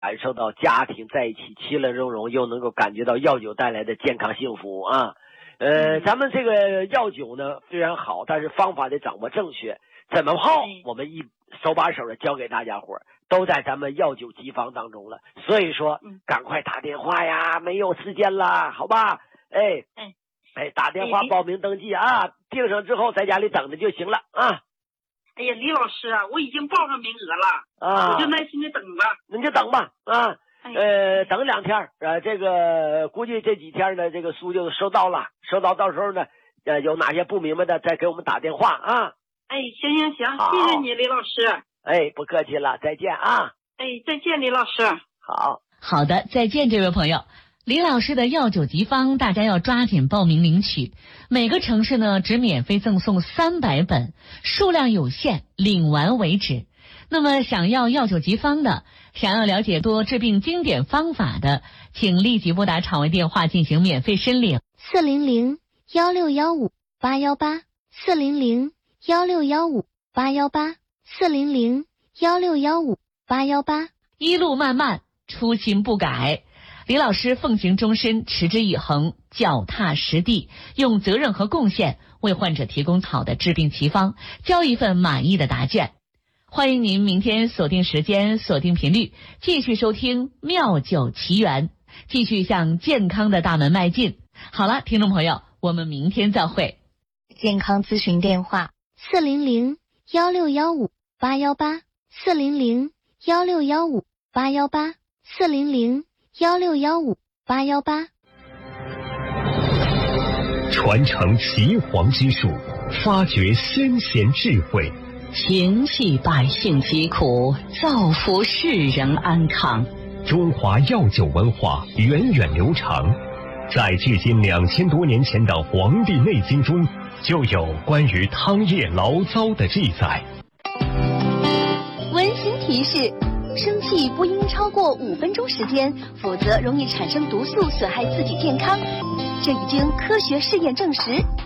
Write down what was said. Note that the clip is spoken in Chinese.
感受到家庭在一起其乐融融，又能够感觉到药酒带来的健康幸福啊。咱们这个药酒呢虽然好，但是方法得掌握正确，怎么泡我们手把手的教给大家伙，都在咱们药酒集方当中了。所以说赶快打电话呀，没有时间了，好吧？打电话报名登记啊，订上之后在家里等着就行了啊。 哎呀，李老师啊，我已经报上名额了啊，我就耐心的等吧。 你就等吧啊。等2天，这个估计这几天呢，这个书就收到了，到时候呢，有哪些不明白的再给我们打电话啊。 行，谢谢你，李老师。 不客气了，再见啊。 再见，李老师。 好的，再见，这位朋友。李老师的药酒集方，大家要抓紧报名领取。每个城市呢，只免费赠送300本，数量有限，领完为止。那么想要药酒集方的，想要了解多治病经典方法的，请立即拨打场外电话进行免费申领 400-1615-818 400-1615-818 400-1615-818。 一路漫漫，初心不改。李老师奉行终身，持之以恒，脚踏实地，用责任和贡献为患者提供好的治病奇方，交一份满意的答卷。欢迎您明天锁定时间，锁定频率，继续收听妙酒奇缘，继续向健康的大门迈进。好了，听众朋友，我们明天再会。 健康咨询电话400-1615-818 400-1615-818 400-1615-818。 传承岐黄之术，发掘先贤智慧， 平息百姓疾苦，造福世人安康。 中华药酒文化源远流长，在距今2000多年前的《黄帝内经》中，就有关于汤液醪糟的记载。 温馨提示：生气不应超过5分钟时间，否则容易产生毒素，损害自己健康。这已经科学试验证实。